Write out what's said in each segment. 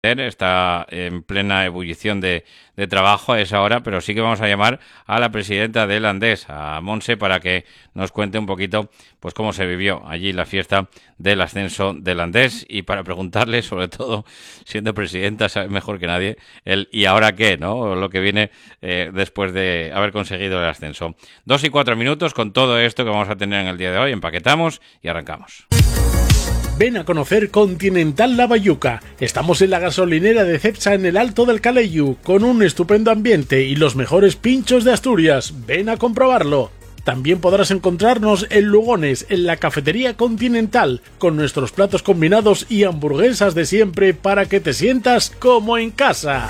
Está en plena ebullición de trabajo a esa hora, pero sí que vamos a llamar a la presidenta del Andés, a Monse, para que nos cuente un poquito pues cómo se vivió allí la fiesta del ascenso del Andés, y para preguntarle, sobre todo, siendo presidenta, sabe mejor que nadie el ¿y ahora qué?, ¿no? Lo que viene después de haber conseguido el ascenso. 2 y 4 minutos con todo esto que vamos a tener en el día de hoy. Empaquetamos y arrancamos. Ven a conocer Continental La Bayuca. Estamos en la gasolinera de Cepsa en el Alto del Caleyu, con un estupendo ambiente y los mejores pinchos de Asturias. Ven a comprobarlo. También podrás encontrarnos en Lugones, en la cafetería Continental, con nuestros platos combinados y hamburguesas de siempre para que te sientas como en casa.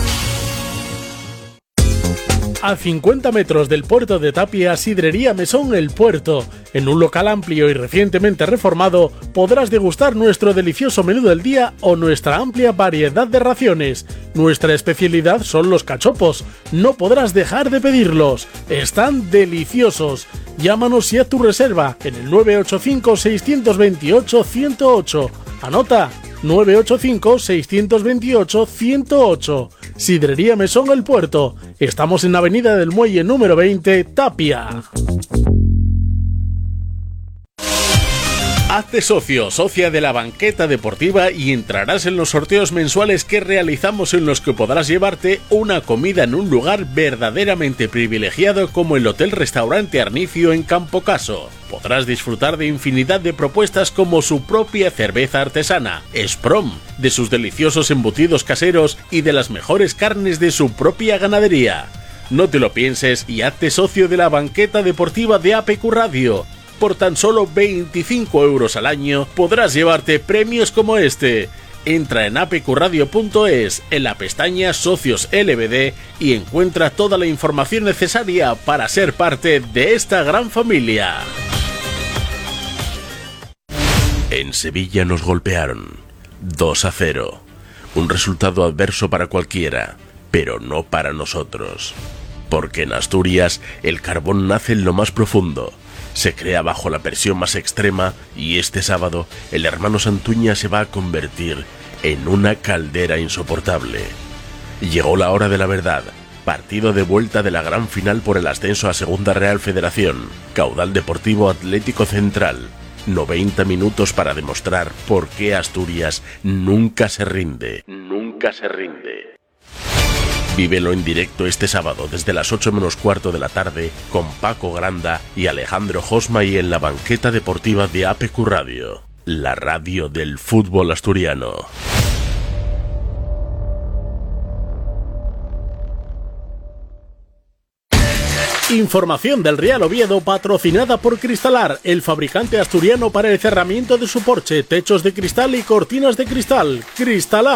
A 50 metros del puerto de Tapia, Sidrería Mesón El Puerto. En un local amplio y recientemente reformado, podrás degustar nuestro delicioso menú del día o nuestra amplia variedad de raciones. Nuestra especialidad son los cachopos. No podrás dejar de pedirlos. Están deliciosos. Llámanos y haz tu reserva en el 985-628-108. Anota, 985-628-108. Sidrería Mesón El Puerto. Estamos en Avenida del Muelle número 20, Tapia. Hazte socio, socia de la banqueta deportiva y entrarás en los sorteos mensuales que realizamos, en los que podrás llevarte una comida en un lugar verdaderamente privilegiado como el Hotel Restaurante Arnicio en Campo Caso. Podrás disfrutar de infinidad de propuestas como su propia cerveza artesana, Sprom, de sus deliciosos embutidos caseros y de las mejores carnes de su propia ganadería. No te lo pienses y hazte socio de la banqueta deportiva de APQ Radio. Por tan solo 25 euros al año podrás llevarte premios como este. Entra en apqradio.es, en la pestaña Socios LBD, y encuentra toda la información necesaria para ser parte de esta gran familia. En Sevilla nos golpearon 2-0. Un resultado adverso para cualquiera, pero no para nosotros. Porque en Asturias el carbón nace en lo más profundo. Se crea bajo la presión más extrema, y este sábado el hermano Santuña se va a convertir en una caldera insoportable. Llegó la hora de la verdad. Partido de vuelta de la gran final por el ascenso a Segunda Real Federación. Caudal Deportivo Atlético Central. 90 minutos para demostrar por qué Asturias nunca se rinde. Nunca se rinde. Vívelo en directo este sábado desde las 8 menos cuarto de la tarde con Paco Granda y Alejandro Josma, y en la banqueta deportiva de APQ Radio, la radio del fútbol asturiano. Información del Real Oviedo patrocinada por Cristalar, el fabricante asturiano para el cerramiento de su porche, techos de cristal y cortinas de cristal. Cristalar.